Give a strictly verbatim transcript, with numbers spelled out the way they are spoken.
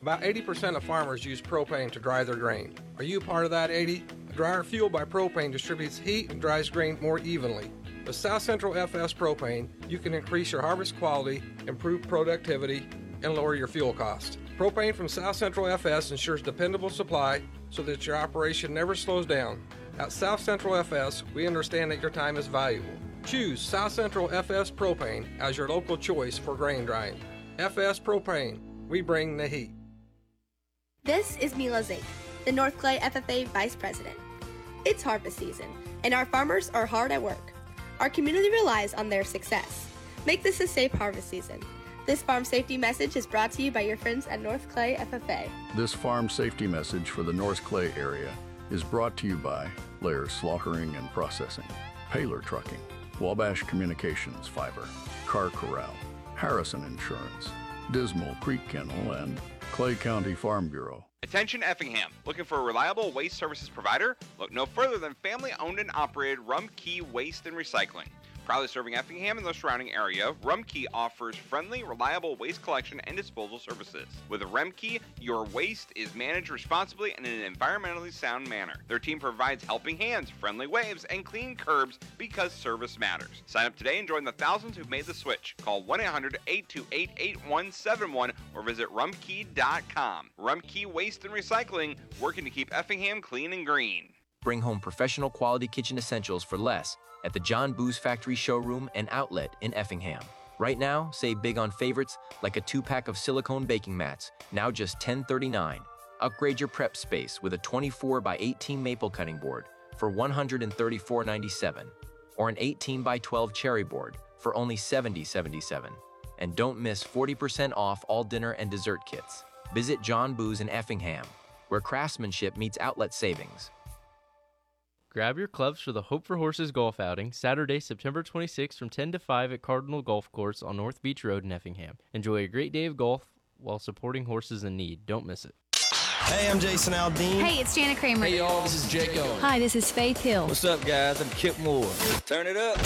About eighty percent of farmers use propane to dry their grain. Are you part of that eighty? Dryer fuel by propane distributes heat and dries grain more evenly. With South Central F S propane, you can increase your harvest quality, improve productivity, and lower your fuel cost. Propane from South Central F S ensures dependable supply so that your operation never slows down. At South Central F S, we understand that your time is valuable. Choose South Central F S propane as your local choice for grain drying. F S propane, we bring the heat. This is Mila Zink, the North Clay F F A Vice President. It's harvest season, and our farmers are hard at work. Our community relies on their success. Make this a safe harvest season. This farm safety message is brought to you by your friends at North Clay F F A. This farm safety message for the North Clay area is brought to you by Lair Slaughtering and Processing, Paler Trucking, Wabash Communications Fiber, Car Corral, Harrison Insurance, Dismal Creek Kennel, and Clay County Farm Bureau. Attention Effingham, looking for a reliable waste services provider? Look no further than family-owned and operated Rumpke Waste and Recycling. Proudly serving Effingham and the surrounding area, Rumpke offers friendly, reliable waste collection and disposal services. With Rumpke, your waste is managed responsibly and in an environmentally sound manner. Their team provides helping hands, friendly waves, and clean curbs because service matters. Sign up today and join the thousands who've made the switch. Call one eight hundred, eight two eight, eight one seven one or visit rumpke dot com. Rumpke Waste and Recycling, working to keep Effingham clean and green. Bring home professional quality kitchen essentials for less at the John Booz Factory showroom and outlet in Effingham. Right now, save big on favorites like a two-pack of silicone baking mats, now just ten thirty-nine. Upgrade your prep space with a twenty-four by eighteen maple cutting board for one hundred thirty-four ninety-seven, or an eighteen by twelve cherry board for only seventy seventy-seven. And don't miss forty percent off all dinner and dessert kits. Visit John Booz in Effingham, where craftsmanship meets outlet savings. Grab your clubs for the Hope for Horses golf outing, Saturday, September twenty-sixth from ten to five at Cardinal Golf Course on North Beach Road in Effingham. Enjoy a great day of golf while supporting horses in need. Don't miss it. Hey, I'm Jason Aldean. Hey, it's Jana Kramer. Hey, y'all, this is Jake Owen. Hi, this is Faith Hill. What's up, guys? I'm Kip Moore. Turn it up.